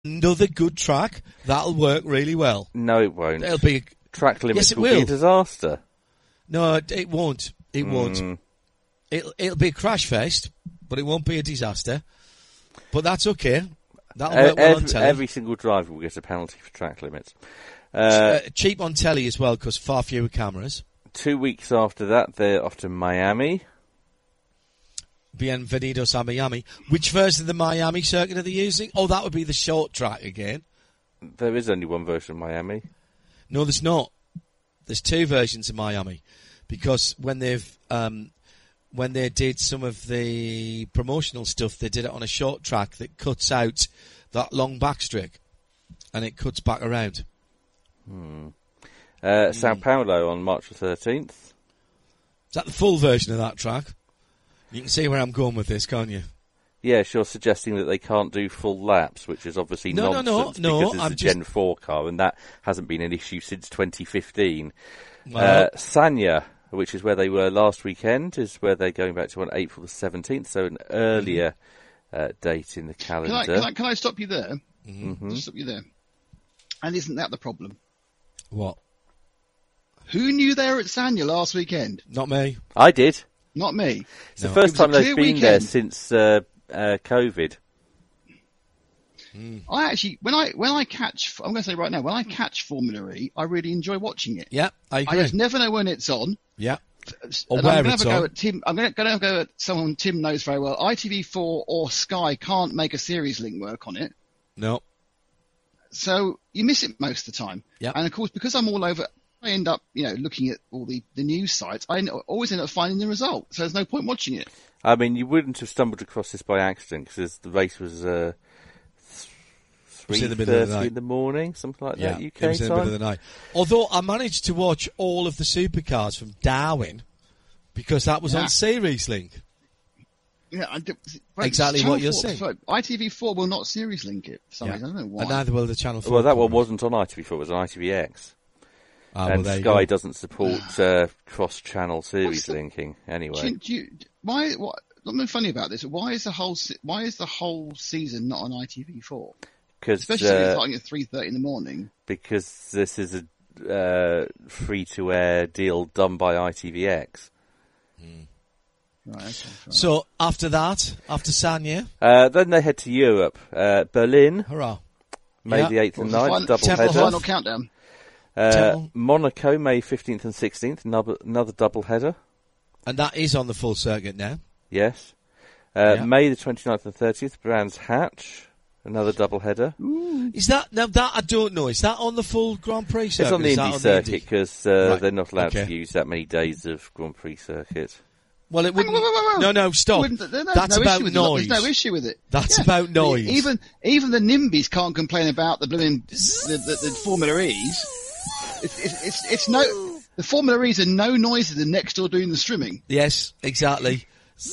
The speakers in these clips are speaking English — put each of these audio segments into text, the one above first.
another good track. That'll work really well. No, it won't. It'll be Track limits Yes, it will be will. a disaster. No, it won't. It won't. It'll be a crash fest, but it won't be a disaster. But that's okay. That'll work well on telly. Every single driver will get a penalty for track limits. Cheap on telly as well, because far fewer cameras. 2 weeks after that, they're off to Miami. Bienvenidos a Miami. Which version of the Miami circuit are they using? Oh, that would be the short track again. There is only one version of Miami. No, there's not. There's two versions of Miami, because when they did some of the promotional stuff, they did it on a short track that cuts out that long backstreak, and it cuts back around. Sao Paulo on March the 13th. Is that the full version of that track? You can see where I'm going with this, can't you? Yes, you're suggesting that they can't do full laps, which is obviously nonsense because it's a Gen 4 car, and that hasn't been an issue since 2015. Sanya, which is where they were last weekend, is where they're going back to on April the 17th, so an earlier date in the calendar. Can I stop you there? Just stop you there. And isn't that the problem? What? Who knew they were at Sanya last weekend? Not me. I did. Not me. It's the first time they've been there since COVID. I actually, when I catch, I'm going to say right now, when I catch Formula E, I really enjoy watching it. Yeah, I agree. I just never know when it's on. Yeah. Or where I'm going to go at Tim. I'm going to go at someone Tim knows very well. ITV4 or Sky can't make a series link work on it. No. So you miss it most of the time. Yeah. And of course, because I'm all over, I end up, looking at all the news sites. I always end up finding the result. So there's no point watching it. I mean, you wouldn't have stumbled across this by accident because the race was 3:30 in the morning, something like that, UK it was in the middle of the night. Although I managed to watch all of the supercars from Darwin because that was on Series Link. Yeah, exactly what you're saying. ITV4 will not series link it for some reason. I don't know why. And neither will the Channel 4. Well, that one wasn't on ITV4, it was on ITVX. And Sky doesn't support cross-channel series linking anyway. What? Something funny about this. Why is the whole season not on ITV4? Especially if it's starting at 3:30 in the morning. Because this is a free-to-air deal done by ITVX. Right, okay, so after Sanya, then they head to Europe. Berlin, hurrah! May the 8th and 9th, double header. Final countdown. Monaco, May 15th and 16th, another double header. And that is on the full circuit now. Yes. May the 29th and 30th, Brands Hatch, another double header. Is that, now that I don't know, is that on the full Grand Prix circuit? It's on the Indy circuit because they're not allowed to use that many days of Grand Prix circuit. Well, it wouldn't. No, stop. That's about noise. There's no issue with it. That's about noise. Even the NIMBYs can't complain about the blooming the Formula E's. It's no. The Formula E's are no noiser than next door doing the streaming. Yes, exactly.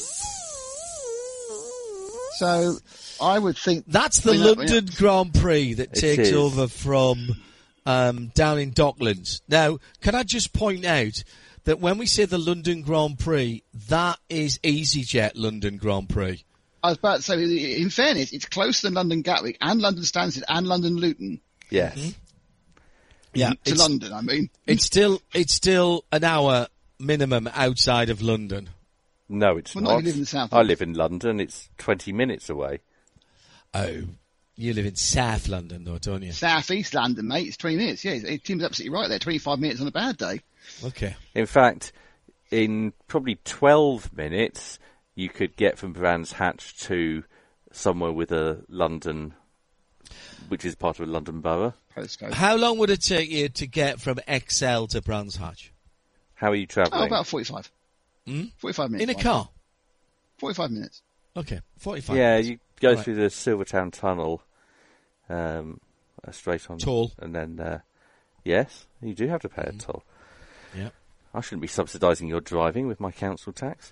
So I would think that's the London Grand Prix that takes over from down in Docklands. Now, can I just point out that when we say the London Grand Prix, that is EasyJet London Grand Prix. I was about to say, in fairness, it's closer than London Gatwick and London Stansted and London Luton. Yes. Mm-hmm. Yeah, to London, I mean. It's still an hour minimum outside of London. No, it's not. No, you live in the south. I live in London. It's 20 minutes away. Oh, you live in South London, though, don't you? South East London, mate. It's 20 minutes. Yeah, Tim's absolutely right there. 25 minutes on a bad day. Okay. In fact, in probably 12 minutes, you could get from Brands Hatch to somewhere with a London, which is part of a London borough. Postcode. How long would it take you to get from XL to Brands Hatch? How are you travelling? Oh, about 45. 45 minutes. In a car? 45 minutes. Okay, 45 Yeah, minutes. you go through the Silvertown Tunnel, straight on. Toll. And then, yes, you do have to pay a toll. Yeah. I shouldn't be subsidising your driving with my council tax.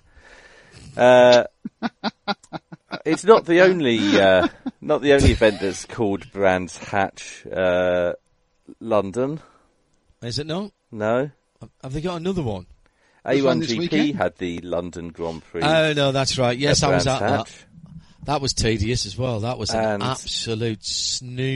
It's not the only event that's called Brands Hatch London. Is it not? No. Have they got another one? A1GP had the London Grand Prix. Oh no, that's right. Yes, I was at that. That was tedious as well. That was an absolute snooze.